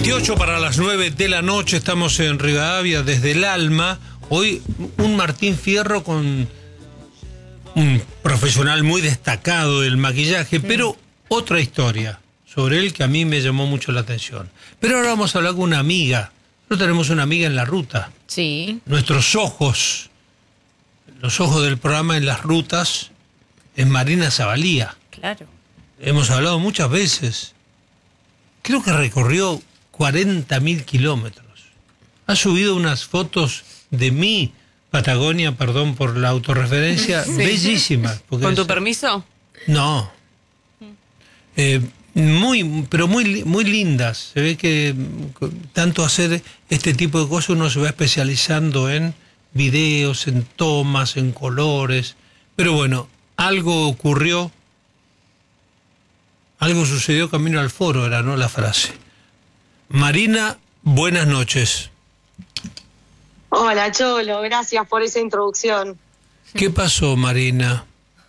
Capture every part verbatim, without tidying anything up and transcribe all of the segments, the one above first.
veintiocho para las nueve de la noche, estamos en Rivadavia desde el Alma. Hoy un Martín Fierro con un profesional muy destacado del maquillaje, mm. pero otra historia sobre él que a mí me llamó mucho la atención. Pero ahora vamos a hablar con una amiga. Nosotros tenemos una amiga en la ruta. Sí. Nuestros ojos, los ojos del programa en las rutas, es Marina Zavalía. Claro. Hemos hablado muchas veces. Creo que recorrió cuarenta mil kilómetros. Ha subido unas fotos de mi Patagonia, perdón por la autorreferencia, sí. bellísimas. ¿Con tu es, permiso? No. Eh, muy, pero muy, muy lindas. Se ve que tanto hacer este tipo de cosas uno se va especializando en videos, en tomas, en colores. Pero bueno, algo ocurrió. Algo sucedió camino al foro, era, ¿no? La frase. Marina, buenas noches. Hola, Cholo, gracias por esa introducción. ¿Qué pasó, Marina?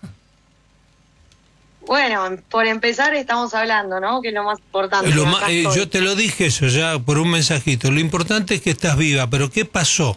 Bueno, por empezar estamos hablando, ¿no? Que es lo más importante. Lo más, eh, yo te lo dije eso ya por un mensajito. Lo importante es que estás viva, pero ¿qué pasó?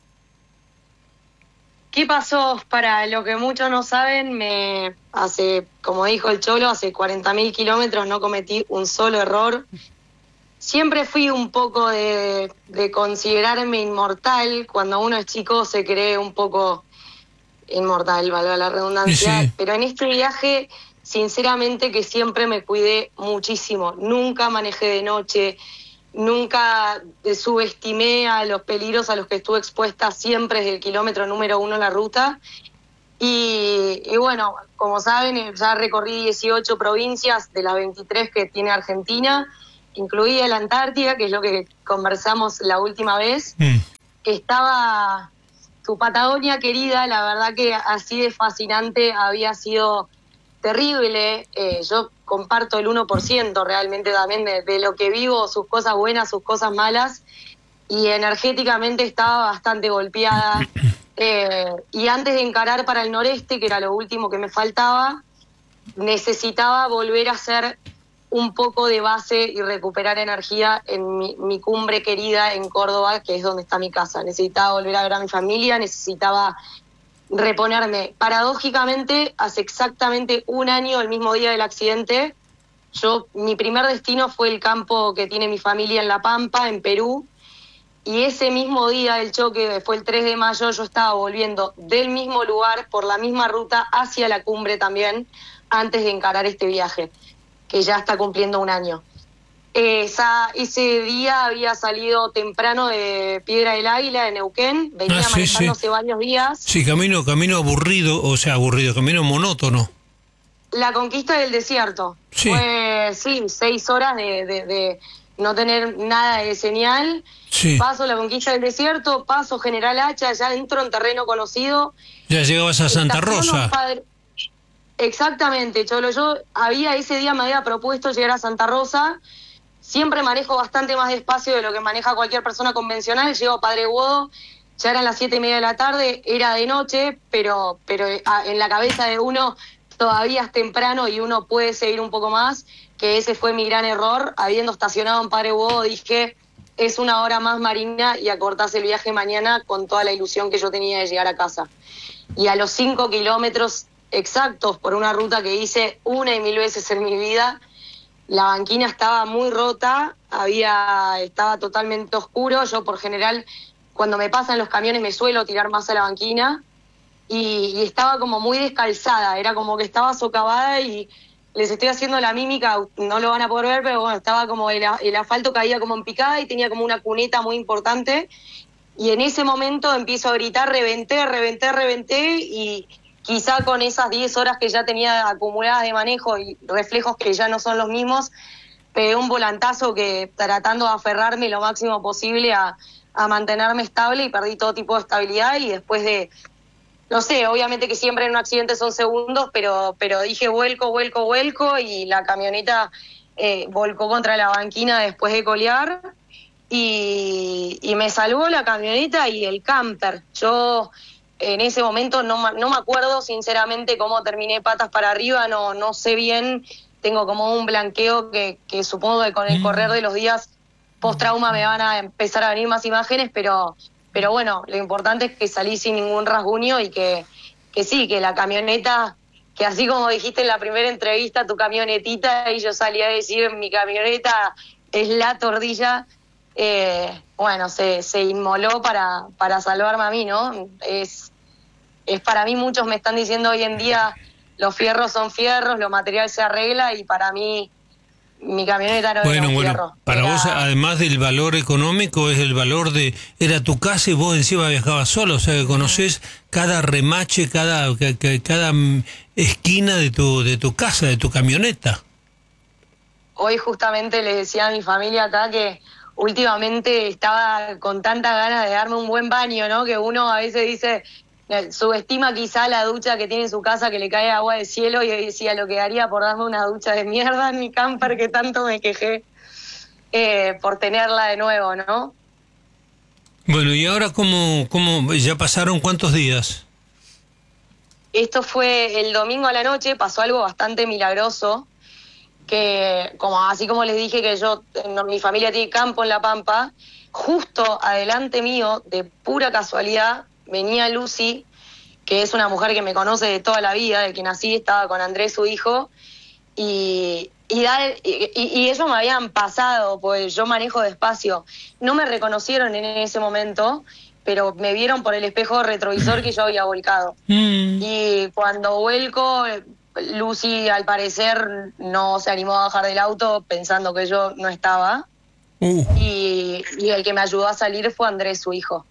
¿Qué pasó? Para lo que muchos no saben, me hace, como dijo el Cholo, hace cuarenta mil kilómetros no cometí un solo error. Siempre fui un poco de, de considerarme inmortal. Cuando uno es chico se cree un poco inmortal, valga la redundancia. Sí. Pero en este viaje, sinceramente que siempre me cuidé muchísimo. Nunca manejé de noche. Nunca subestimé a los peligros a los que estuve expuesta siempre desde el kilómetro número uno en la ruta. Y, y bueno, como saben, ya recorrí dieciocho provincias de las veintitrés que tiene Argentina, incluida la Antártida, que es lo que conversamos la última vez. Mm. Estaba tu Patagonia querida, la verdad que así de fascinante había sido terrible. Eh, yo comparto el uno por ciento realmente también de, de lo que vivo, sus cosas buenas, sus cosas malas, y energéticamente estaba bastante golpeada. Eh, y antes de encarar para el noreste, que era lo último que me faltaba, necesitaba volver a hacer un poco de base y recuperar energía en mi, mi cumbre querida en Córdoba, que es donde está mi casa. Necesitaba volver a ver a mi familia, necesitaba reponerme. Paradójicamente, hace exactamente un año, el mismo día del accidente, yo, mi primer destino fue el campo que tiene mi familia en La Pampa, en Perú, y ese mismo día del choque, fue el tres de mayo, yo estaba volviendo del mismo lugar, por la misma ruta, hacia la cumbre también, antes de encarar este viaje, que ya está cumpliendo un año. Esa, ese día había salido temprano de Piedra del Águila, de Neuquén, venía ah, sí, manejando sí. hace varios días. Sí, camino, camino aburrido, o sea, aburrido, camino monótono. La conquista del desierto. Sí. Fue, sí, seis horas de, de, de no tener nada de señal. Sí. Paso la conquista del desierto, paso General Hacha, ya entro en terreno conocido. Ya llegabas a Santa Rosa. Padre... Exactamente, Cholo. Yo había, ese día me había propuesto llegar a Santa Rosa. Siempre manejo bastante más despacio de lo que maneja cualquier persona convencional. Llego a Padre Bodo, ya eran las siete y media de la tarde, era de noche, pero, pero en la cabeza de uno todavía es temprano y uno puede seguir un poco más, que ese fue mi gran error. Habiendo estacionado en Padre Bodo, dije, es una hora más, Marina, y acortás el viaje mañana con toda la ilusión que yo tenía de llegar a casa. Y a los cinco kilómetros exactos por una ruta que hice una y mil veces en mi vida, la banquina estaba muy rota, había estaba totalmente oscuro. Yo por general, cuando me pasan los camiones me suelo tirar más a la banquina, y, y estaba como muy descalzada, era como que estaba socavada, y les estoy haciendo la mímica, no lo van a poder ver, pero bueno, estaba como el, el asfalto caía como en picada y tenía como una cuneta muy importante, y en ese momento empiezo a gritar, reventé, reventé, reventé, y quizá con esas diez horas que ya tenía acumuladas de manejo y reflejos que ya no son los mismos, pegué un volantazo que tratando de aferrarme lo máximo posible a, a mantenerme estable, y perdí todo tipo de estabilidad. Y después de, no sé, obviamente que siempre en un accidente son segundos, pero, pero dije vuelco, vuelco, vuelco, y la camioneta eh, volcó contra la banquina después de colear, y, y me salvó la camioneta y el camper. Yo en ese momento no, no me acuerdo sinceramente cómo terminé patas para arriba, no, no sé bien, tengo como un blanqueo que, que supongo que con el correr de los días post-trauma me van a empezar a venir más imágenes, pero, pero bueno, lo importante es que salí sin ningún rasguño y que, que sí, que la camioneta, que así como dijiste en la primera entrevista, tu camionetita, y yo salí a decir, mi camioneta es la Tordilla, eh, bueno, se, se inmoló para, para salvarme a mí, ¿no? Es, es para mí, muchos me están diciendo hoy en día, los fierros son fierros, lo material se arregla, y para mí mi camioneta no bueno, era un bueno, fierro. para era... vos, además del valor económico, es el valor de, era tu casa y vos encima viajabas solo, o sea que conocés cada remache, cada, cada, cada esquina de tu, de tu casa, de tu camioneta. Hoy justamente les decía a mi familia acá que últimamente estaba con tantas ganas de darme un buen baño, ¿no? Que uno a veces dice, subestima quizá la ducha que tiene en su casa, que le cae agua del cielo, y decía lo que haría por darme una ducha de mierda en mi camper, que tanto me quejé eh, por tenerla de nuevo, ¿no? Bueno, y ahora cómo, cómo ya pasaron cuántos días. Esto fue el domingo a la noche, pasó algo bastante milagroso, que como así como les dije que yo, mi familia tiene campo en La Pampa, justo adelante mío, de pura casualidad, venía Lucy, que es una mujer que me conoce de toda la vida, de que nací, estaba con Andrés, su hijo, y, y, da, y, y ellos me habían pasado, pues yo manejo despacio. No me reconocieron en ese momento, pero me vieron por el espejo retrovisor que yo había volcado. Mm. Y cuando vuelco, Lucy al parecer no se animó a bajar del auto pensando que yo no estaba. Uh. Y, y el que me ayudó a salir fue Andrés, su hijo.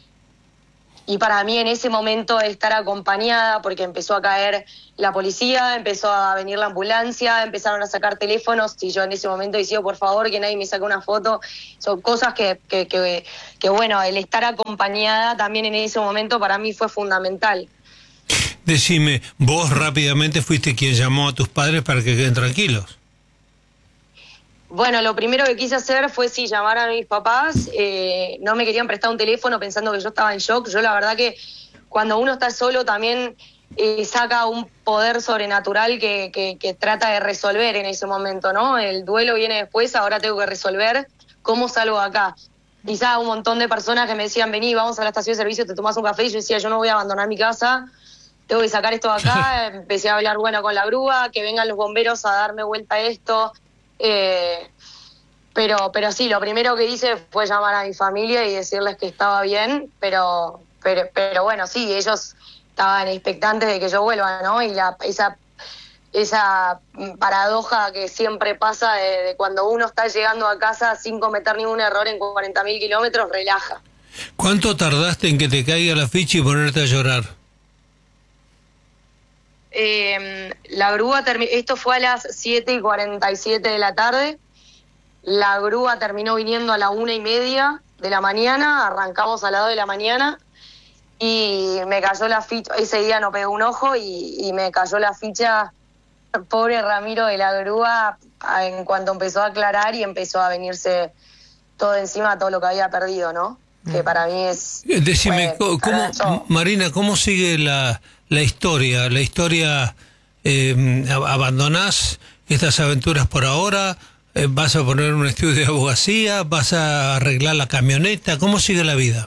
Y para mí en ese momento estar acompañada, porque empezó a caer la policía, empezó a venir la ambulancia, empezaron a sacar teléfonos, y yo en ese momento decía, por favor, que nadie me saque una foto. Son cosas que, que, que, que, bueno, el estar acompañada también en ese momento para mí fue fundamental. Decime, vos rápidamente fuiste quien llamó a tus padres para que queden tranquilos. Bueno, lo primero que quise hacer fue sí llamar a mis papás, eh, no me querían prestar un teléfono pensando que yo estaba en shock. Yo la verdad que cuando uno está solo también eh, saca un poder sobrenatural que, que, que trata de resolver en ese momento, ¿no? El duelo viene después, ahora tengo que resolver cómo salgo acá. Quizá un montón de personas que me decían, vení, vamos a la estación de servicio, te tomás un café, y yo decía, yo no voy a abandonar mi casa, tengo que sacar esto de acá. Empecé a hablar, bueno, con la grúa, que vengan los bomberos a darme vuelta a esto. Eh, pero pero sí, lo primero que hice fue llamar a mi familia y decirles que estaba bien, pero pero pero bueno, sí, ellos estaban expectantes de que yo vuelva, ¿no? Y la esa esa paradoja que siempre pasa de, de cuando uno está llegando a casa sin cometer ningún error en cuarenta mil kilómetros, relaja. ¿Cuánto tardaste en que te caiga la ficha y ponerte a llorar? Eh, la grúa terminó, esto fue a las siete y cuarenta y siete de la tarde, la grúa terminó viniendo a la una y media de la mañana, arrancamos a las dos de la mañana y me cayó la ficha, ese día no pegué un ojo y, y me cayó la ficha, pobre Ramiro de la grúa, en cuanto empezó a aclarar y empezó a venirse todo encima, todo lo que había perdido, ¿no? Que para mí es... Decime, bueno, ¿cómo, Marina, ¿cómo sigue la, la historia? ¿La historia eh, abandonás estas aventuras por ahora? Eh, ¿Vas a poner un estudio de abogacía? ¿Vas a arreglar la camioneta? ¿Cómo sigue la vida?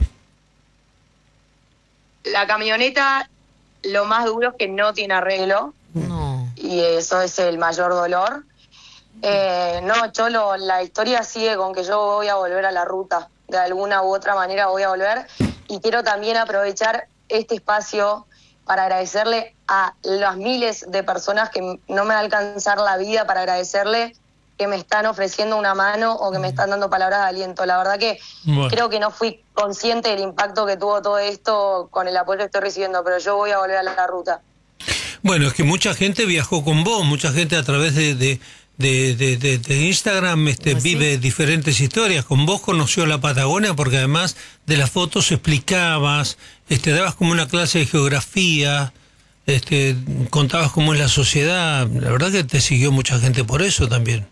La camioneta, lo más duro es que no tiene arreglo. No. Y eso es el mayor dolor. Eh, no, Cholo, la historia sigue con que yo voy a volver a la ruta. De alguna u otra manera voy a volver, y quiero también aprovechar este espacio para agradecerle a las miles de personas que no me va a alcanzar la vida para agradecerle, que me están ofreciendo una mano o que me están dando palabras de aliento. La verdad que bueno, creo que no fui consciente del impacto que tuvo todo esto con el apoyo que estoy recibiendo, pero yo voy a volver a la ruta. Bueno, es que mucha gente viajó con vos, mucha gente a través de... de... De, de, de, de Instagram este, ¿sí? Vive diferentes historias. Con vos conoció la Patagonia porque además de las fotos explicabas, este, dabas como una clase de geografía, este, contabas cómo es la sociedad. La verdad que te siguió mucha gente por eso también.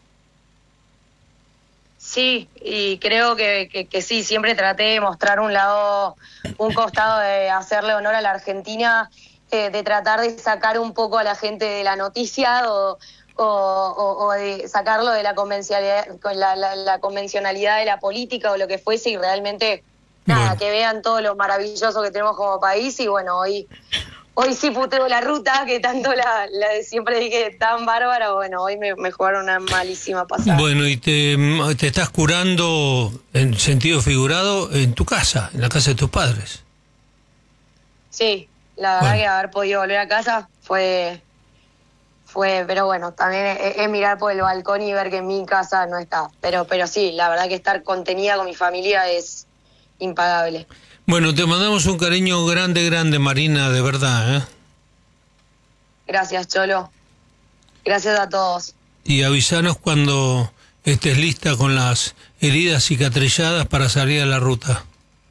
Sí, y creo que, que, que sí, siempre traté de mostrar un lado, un costado de hacerle honor a la Argentina, eh, de tratar de sacar un poco a la gente de la noticia o o, o, o de sacarlo de la convencionalidad, con la, la, la convencionalidad de la política o lo que fuese y realmente, nada, Bueno. que vean todo lo maravilloso que tenemos como país y bueno, hoy... Hoy sí puteo la ruta, que tanto la, la siempre dije tan bárbara, bueno, hoy me, me jugaron una malísima pasada. Bueno, y te, te estás curando en sentido figurado en tu casa, en la casa de tus padres. Sí, la verdad Bueno. que haber podido volver a casa fue, fue, pero bueno, también es, es mirar por el balcón y ver que mi casa no está. Pero, pero sí, la verdad que estar contenida con mi familia es impagable. Bueno, te mandamos un cariño grande, grande, Marina, de verdad, ¿eh? Gracias, Cholo. Gracias a todos. Y avisanos cuando estés lista con las heridas cicatrizadas para salir a la ruta.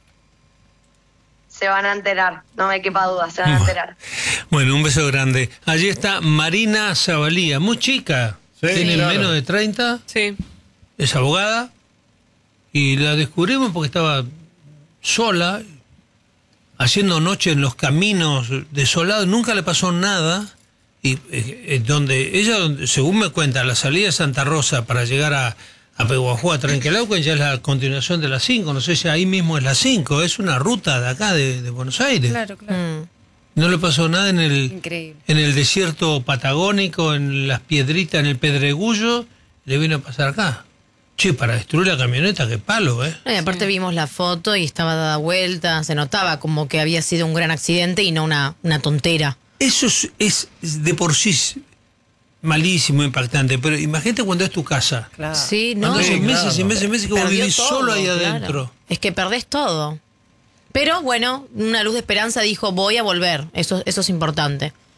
Se van a enterar, no me quepa duda, se van a enterar. Bueno, un beso grande. Allí está Marina Zavalía, muy chica, Sí, tiene claro. menos de treinta, Sí. es abogada, y la descubrimos porque estaba sola, haciendo noche en los caminos desolados, nunca le pasó nada, y eh, donde ella, según me cuenta, la salida de Santa Rosa para llegar a, a Pehuajó, a Trenquelauquen, ya es la continuación de la cinco, no sé si ahí mismo es la cinco, es una ruta de acá, de, de Buenos Aires. Claro, claro. Mm. No le pasó nada en el, Increíble. en el desierto patagónico, en las piedritas, en el pedregullo, le vino a pasar acá. Che, para destruir la camioneta, qué palo, ¿eh? No, y aparte vimos la foto y estaba dada vuelta, se notaba como que había sido un gran accidente y no una, una tontera. Eso es, es de por sí malísimo, impactante, pero imagínate cuando es tu casa. Claro. Sí, no. Cuando hace Sí, meses claro. y meses y meses que vos Perdió vivís todo, solo ahí claro. adentro. Es que perdés todo. Pero bueno, una luz de esperanza dijo, voy a volver. Eso, eso es importante.